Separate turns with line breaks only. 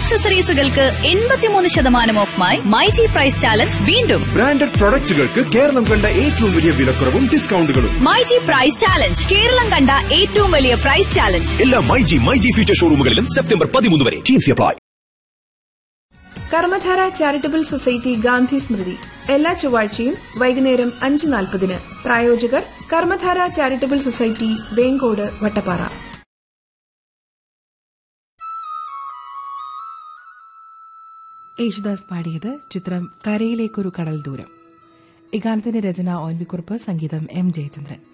ആക്സസറീസുകൾക്ക് 83% ഓഫുമായി myG price challenge വീണ്ടും.
Branded പ്രൊഡക്റ്റുകൾക്ക് Keralam കണ്ട ഏറ്റവും വലിയ വിലക്കുറവും ഡിസ്കൗണ്ടുകളും.
മൈജി പ്രൈസ് ചാലഞ്ച്, കേരളം കണ്ട ഏറ്റവും വലിയ പ്രൈസ് ചാലഞ്ച്.
എല്ലാ മൈജി ഫ്യൂച്ചർ ഷോറൂമുകളിലും സെപ്റ്റംബർ 13 വരെ. Teams apply.
Karmadhara charitable society Gandhi സ്മൃതി എല്ലാ ചൊവ്വാഴ്ചയും വൈകുന്നേരം 5:40. പ്രായോജകർ കർമ്മധാര ചാരിറ്റബിൾ സൊസൈറ്റി, വേങ്കോട്, വട്ടപ്പാറ.
യേശുദാസ് പാടിയത് ചിത്രം കരയിലേക്കൊരു കടൽ ദൂരം. ഈ ഗാനത്തിന്റെ രചന ONV കുറുപ്പ്, സംഗീതം M. ജയചന്ദ്രൻ.